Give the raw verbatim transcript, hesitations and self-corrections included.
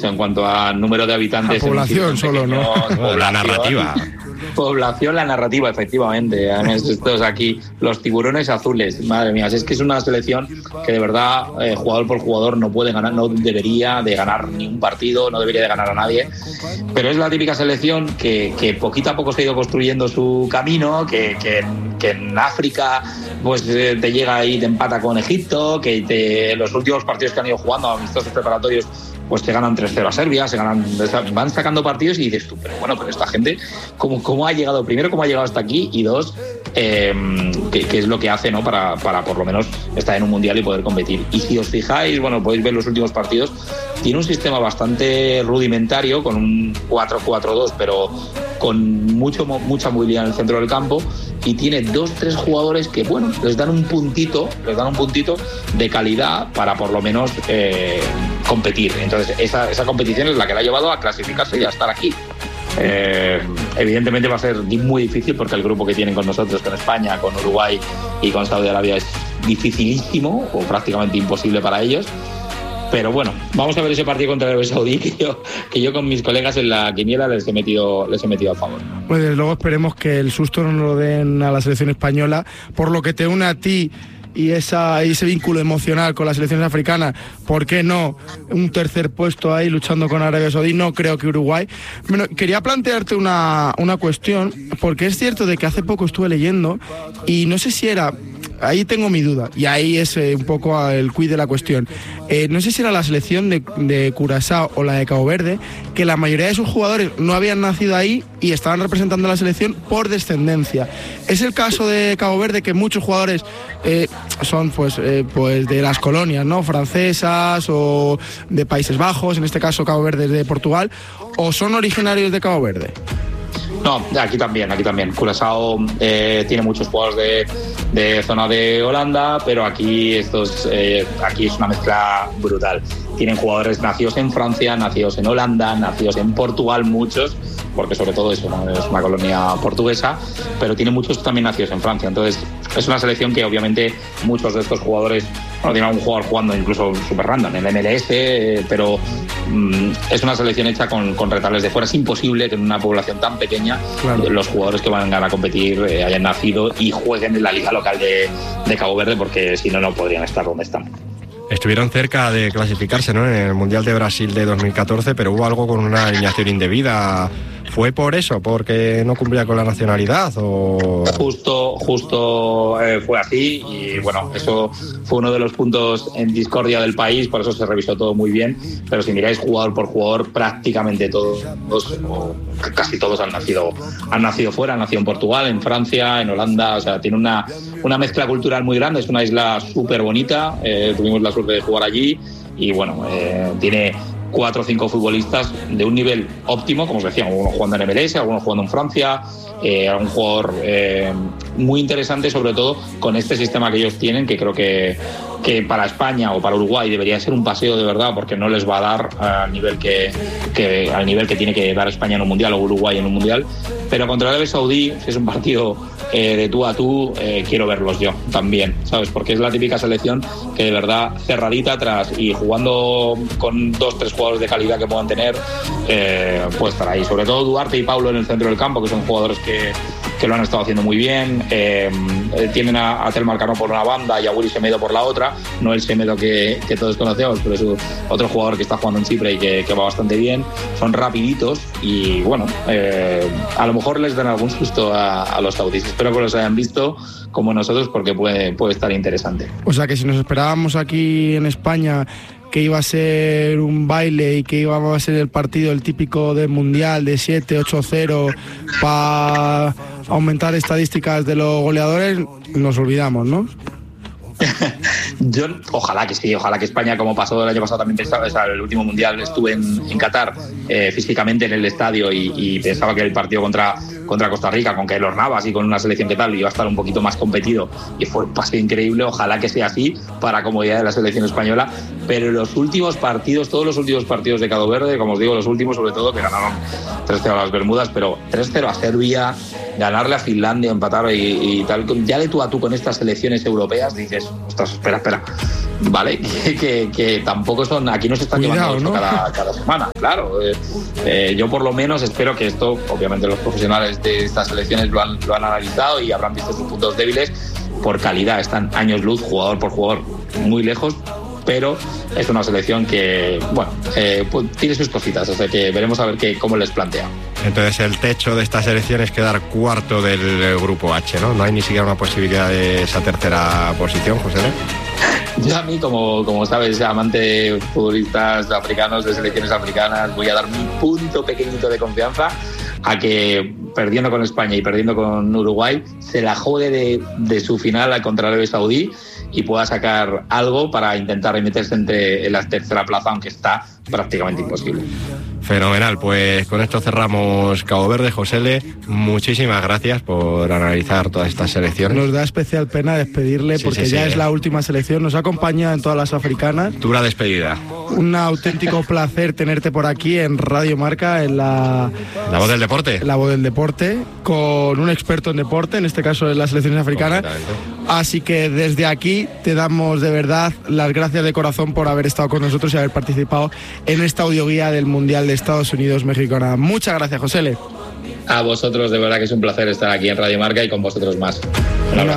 mucho en cuanto a número de habitantes. La población solo, ¿no? Población, la narrativa. Población, la narrativa, efectivamente. Además, estos aquí, los tiburones azules. Madre mía, es que es una selección que de verdad, eh, jugador por jugador, no puede ganar, no debería de ganar ni un partido, no debería de ganar a nadie. Pero es la típica selección que, que poquito a poco se ha ido construyendo su camino, que, que, que en África pues eh, te llega y te empata con Egipto, que te, los últimos partidos que han ido jugando, amistosos preparatorios, pues te ganan tres cero a Serbia, se ganan, van sacando partidos y dices tú, pero bueno, pero esta gente, ¿cómo, cómo ha llegado? Primero, ¿cómo ha llegado hasta aquí? Y dos, eh, ¿qué, qué es lo que hace, ¿no? para, para por lo menos estar en un mundial y poder competir? Y si os fijáis, bueno, podéis ver los últimos partidos, tiene un sistema bastante rudimentario, con un cuatro cuatro dos, pero con mucho, mucha movilidad en el centro del campo, y tiene dos, tres jugadores que, bueno, les dan un puntito, les dan un puntito de calidad para por lo menos eh, competir. Entonces, esa, esa competición es la que le ha llevado a clasificarse y a estar aquí. Eh, evidentemente va a ser muy difícil porque el grupo que tienen con nosotros, con España, con Uruguay y con Saudi Arabia, es dificilísimo o prácticamente imposible para ellos. Pero bueno, vamos a ver ese partido contra Arabia Saudí que yo, que yo con mis colegas en la quiniela les he metido, les he metido a favor. Pues desde luego esperemos que el susto no lo den a la selección española, por lo que te une a ti y esa, ese vínculo emocional con las selecciones africanas. ¿Por qué no un tercer puesto ahí luchando con Arabia Saudí? No creo que Uruguay. Bueno, quería plantearte una, una cuestión, porque es cierto de que hace poco estuve leyendo y no sé si era... Ahí tengo mi duda, y ahí es eh, un poco el quid de la cuestión. Eh, no sé si era la selección de, de Curazao o la de Cabo Verde, que la mayoría de sus jugadores no habían nacido ahí y estaban representando a la selección por descendencia. Es el caso de Cabo Verde, que muchos jugadores eh, son pues, eh, pues de las colonias, ¿no? Francesas o de Países Bajos, en este caso Cabo Verde es de Portugal, o son originarios de Cabo Verde. No, aquí también, aquí también. Curazao eh, tiene muchos jugadores de, de zona de Holanda, pero aquí estos, eh, aquí es una mezcla brutal. Tienen jugadores nacidos en Francia, nacidos en Holanda, nacidos en Portugal, muchos, porque sobre todo eso, ¿no? Es una colonia portuguesa, pero tiene muchos también nacidos en Francia. Entonces es una selección que obviamente muchos de estos jugadores, bueno, tiene algún jugador jugando incluso super random en el M L S, eh, pero mm, es una selección hecha con, con retables de fuera. Es imposible que en una población tan pequeña, claro, los jugadores que van a competir eh, hayan nacido y jueguen en la liga local de, de Cabo Verde, porque si no, no podrían estar donde están. Estuvieron cerca de clasificarse, ¿no?, en el Mundial de Brasil de dos mil catorce, pero hubo algo con una alineación indebida. ¿Fue por eso? ¿Porque no cumplía con la nacionalidad? O... Justo, justo eh, fue así, y bueno, eso fue uno de los puntos en discordia del país, por eso se revisó todo muy bien. Pero si miráis jugador por jugador, prácticamente todos, o casi todos han nacido, han nacido fuera, han nacido en Portugal, en Francia, en Holanda. O sea, tiene una, una mezcla cultural muy grande. Es una isla súper bonita, eh, tuvimos la suerte de jugar allí, y bueno, eh, tiene cuatro o cinco futbolistas de un nivel óptimo, como os decía, algunos jugando en M L S, algunos jugando en Francia, eh, un jugador eh, muy interesante, sobre todo con este sistema que ellos tienen, que creo que, que para España o para Uruguay debería ser un paseo de verdad, porque no les va a dar al nivel que, que, al nivel que tiene que dar España en un mundial o Uruguay en un mundial. Pero contra Arabia Saudí, si es un partido eh, de tú a tú, eh, quiero verlos yo también, ¿sabes? Porque es la típica selección que de verdad cerradita atrás y jugando con dos, tres jugadores de calidad que puedan tener, eh, puede estar ahí. Sobre todo Duarte y Paulo en el centro del campo, que son jugadores que, que lo han estado haciendo muy bien. Eh, tienen a, a Telmar Cano por una banda y a Willy Semedo por la otra. No el Semedo que, que todos conocemos, pero es otro jugador que está jugando en Chipre y que, que va bastante bien. Son rapiditos y bueno, eh, a lo mejor les dan algún susto a, a los saudíes. Espero que los hayan visto como nosotros, porque puede, puede estar interesante. O sea que si nos esperábamos aquí en España que iba a ser un baile y que iba a ser el partido el típico del Mundial de siete ocho cero para aumentar estadísticas de los goleadores, nos olvidamos, ¿no? Yo, ojalá que sí, ojalá que España, como pasó el año pasado, también pensaba, o sea, el último mundial estuve en, en Qatar, eh, físicamente en el estadio, y, y pensaba que el partido contra, contra Costa Rica, con Keylor Navas y con una selección que tal, iba a estar un poquito más competido, y fue un pase increíble. Ojalá que sea así para comodidad de la selección española. Pero los últimos partidos, todos los últimos partidos de Cabo Verde, como os digo, los últimos sobre todo, que ganaron tres cero a las Bermudas, pero tres cero a Serbia, ganarle a Finlandia, empatar y, y tal, ya de tú a tú con estas selecciones europeas, dices, ostras, espera, espera, ¿vale? Que, que, que tampoco son, aquí no se están Cuidado, llevando ¿no? cada, cada semana, claro. Eh, eh, yo por lo menos espero que esto, obviamente los profesionales de estas selecciones lo han, lo han analizado y habrán visto sus puntos débiles. Por calidad están años luz, jugador por jugador, muy lejos, pero es una selección que, bueno, eh, pues tiene sus cositas, o sea que veremos a ver qué, cómo les plantea. Entonces el techo de esta selección es quedar cuarto del grupo H, ¿no? No hay ni siquiera una posibilidad de esa tercera posición, José. Yo a mí, como, como sabes, amante de futbolistas africanos, de selecciones africanas, voy a dar mi punto pequeñito de confianza a que, perdiendo con España y perdiendo con Uruguay, se la jode de, de su final contra Arabia Saudí y pueda sacar algo para intentar meterse entre en la tercera plaza, aunque está prácticamente imposible. Fenomenal, pues con esto cerramos Cabo Verde. Josele, muchísimas gracias por analizar todas estas selecciones. Nos da especial pena despedirle Sí, porque sí, ya sí. es la última selección, nos acompaña en todas las africanas. Dura despedida. Un auténtico placer tenerte por aquí en Radio Marca, en la, La voz del deporte. en la voz del deporte, con un experto en deporte, en este caso en las selecciones africanas. Así que desde aquí te damos de verdad las gracias de corazón por haber estado con nosotros y haber participado en esta audioguía del Mundial de Estados Unidos México. Nada, muchas gracias, Josele. A vosotros, de verdad que es un placer estar aquí en Radio Marca y con vosotros más. Un abrazo.